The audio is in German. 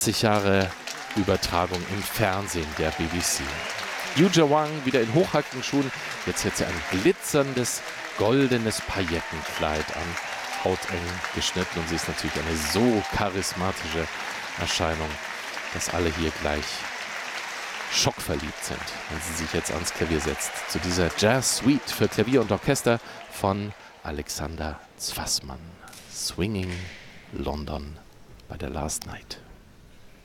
40 Jahre Übertragung im Fernsehen der BBC. Yuja Wang wieder in hochhackigen Schuhen. Jetzt hat sie ein glitzerndes, goldenes Paillettenkleid an. Hauteng geschnitten und sie ist natürlich eine so charismatische Erscheinung, dass alle hier gleich schockverliebt sind, wenn sie sich jetzt ans Klavier setzt. Zu dieser Jazz-Suite für Klavier und Orchester von Alexander Zwassmann. Swinging London bei der Last Night.